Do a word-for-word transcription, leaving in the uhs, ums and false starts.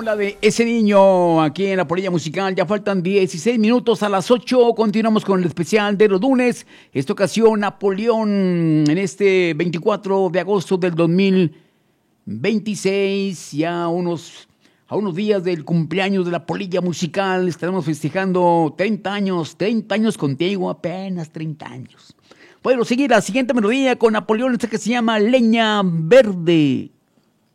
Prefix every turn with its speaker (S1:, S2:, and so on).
S1: rola de Ese Niño aquí en la Polilla Musical. Ya faltan dieciséis minutos a las ocho. Continuamos con el especial de los lunes. Esta ocasión Napoleón en este veinticuatro de agosto del dos mil veintiséis. Ya unos, a unos días del cumpleaños de la Polilla Musical. Estaremos festejando treinta años. treinta años contigo, apenas treinta años. Bueno, seguir la siguiente melodía con Napoleón, esta que se llama Leña Verde.